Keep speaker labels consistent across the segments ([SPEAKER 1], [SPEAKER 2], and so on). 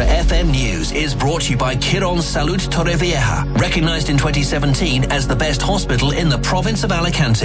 [SPEAKER 1] Extra FM News is brought to you by Quirón Salud Torrevieja, recognised in 2017 as the best hospital in the province of Alicante.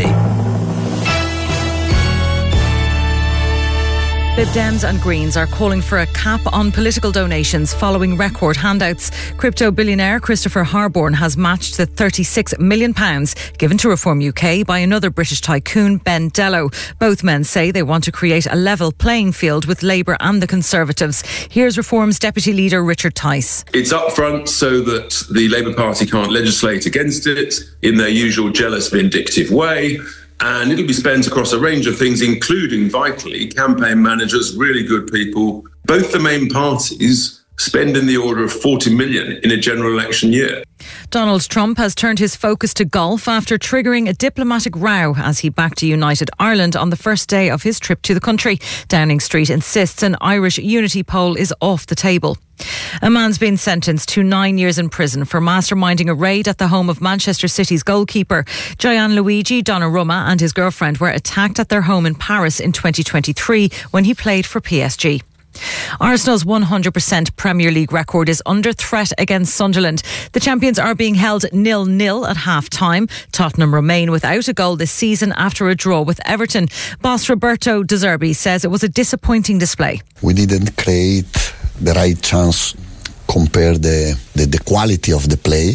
[SPEAKER 2] Lib Dems and Greens are calling for a cap on political donations following record handouts. Crypto billionaire Christopher Harborne has matched the £36 million given to Reform UK by another British tycoon, Ben Dello. Both men say they want to create a level playing field with Labour and the Conservatives. Here's Reform's Deputy Leader Richard Tice.
[SPEAKER 3] It's up front so that the Labour Party can't legislate against it in their usual jealous, vindictive way. And it'll be spent across a range of things, including, vitally, campaign managers, really good people. Both the main parties spend in the order of 40 million in a general election year.
[SPEAKER 2] Donald Trump has turned his focus to golf after triggering a diplomatic row as he backed a united Ireland on the first day of his trip to the country. Downing Street insists an Irish unity poll is off the table. A man's been sentenced to 9 years in prison for masterminding a raid at the home of Manchester City's goalkeeper. Gianluigi Donnarumma and his girlfriend were attacked at their home in Paris in 2023 when he played for PSG. Arsenal's 100% Premier League record is under threat against Sunderland. The champions are being held 0-0 at half-time. Tottenham remain without a goal this season after a draw with Everton. Boss Roberto De Zerbi says it was a disappointing display.
[SPEAKER 4] We didn't create the right chance, compare the quality of the play.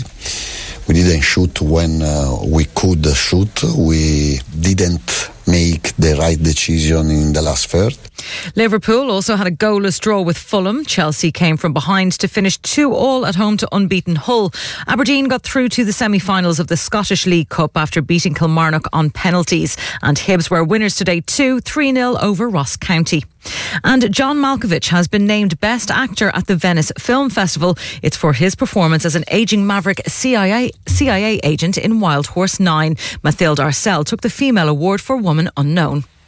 [SPEAKER 4] We didn't shoot when we could shoot. We didn't make the right decision in the last third.
[SPEAKER 2] Liverpool also had a goalless draw with Fulham. Chelsea came from behind to finish 2-2 at home to unbeaten Hull. Aberdeen got through to the semi-finals of the Scottish League Cup after beating Kilmarnock on penalties. And Hibs were winners today too, 3-0 over Ross County. And John Malkovich has been named Best Actor at the Venice Film Festival. It's for his performance as an ageing maverick CIA agent in Wild Horse 9. Mathilde Arcel took the female award for Woman Unknown.